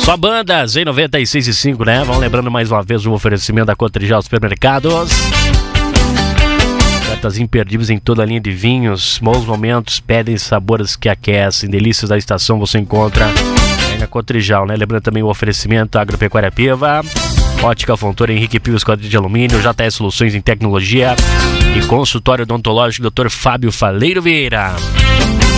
Só bandas em 96.5, né? Vamos lembrando mais uma vez o oferecimento da Cotrijal Supermercados. Ofertas imperdíveis em toda a linha de vinhos. Bons momentos, pedem sabores que aquecem. Delícias da estação você encontra aí na Cotrijal, né? Lembrando também o oferecimento Agropecuária Piva, Ótica Fontoura, Henrique Piva, Esquadrilha de Alumínio, JS Soluções em Tecnologia e Consultório Odontológico Dr. Fábio Faleiro Vieira.